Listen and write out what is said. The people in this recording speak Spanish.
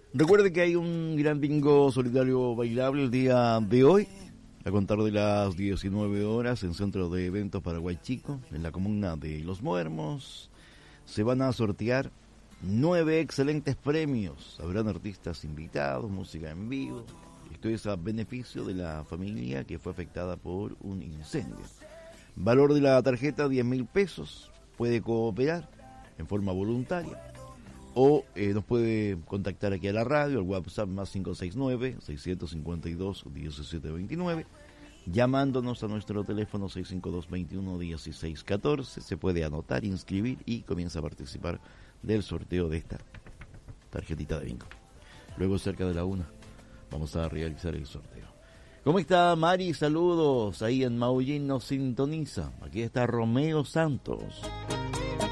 Recuerde que hay un gran bingo solidario bailable el día de hoy, a contar de las 19 horas en Centro de Eventos Paraguay Chico, en la comuna de Los Muermos. Se van a sortear 9 excelentes premios. Habrán artistas invitados, música en vivo. Esto es a beneficio de la familia que fue afectada por un incendio. Valor de la tarjeta 10.000 pesos. Puede cooperar en forma voluntaria. O nos puede contactar aquí a la radio, al WhatsApp más 569-652-1729, llamándonos a nuestro teléfono 652-21-1614. Se puede anotar, inscribir y comienza a participar del sorteo de esta tarjetita de bingo. Luego, cerca de la 1, vamos a realizar el sorteo. ¿Cómo está Mari? Saludos. Ahí en Maullín nos sintoniza. Aquí está Romeo Santos.